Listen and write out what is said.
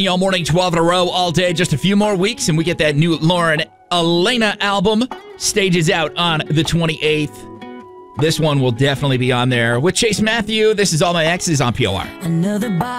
All morning, 12 in a row, all day. Just a few more weeks, and we get that new Lauren Elena album. Stages out on the 28th. This one will definitely be on there. With Chase Matthew, this is All My Exes on POR. Another